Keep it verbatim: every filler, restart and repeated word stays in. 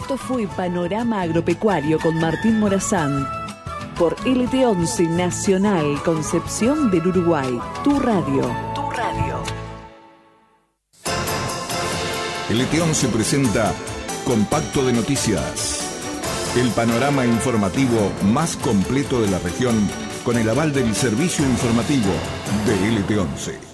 Esto fue Panorama Agropecuario con Martín Morazán por L T once Nacional Concepción del Uruguay. Tu radio. Tu radio. L T once presenta Compacto de Noticias. El panorama informativo más completo de la región con el aval del servicio informativo de L T once.